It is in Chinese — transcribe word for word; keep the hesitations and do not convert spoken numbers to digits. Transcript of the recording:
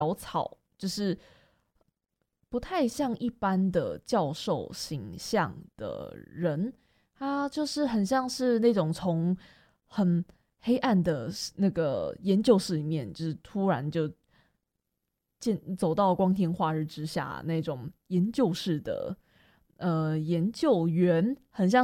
潦草，就是不太像一般的教授形象的人，他就是很像是那种从很黑暗的那个研究室里面，就是突然就见走到光天化日之下那种研究室的呃研究员，很像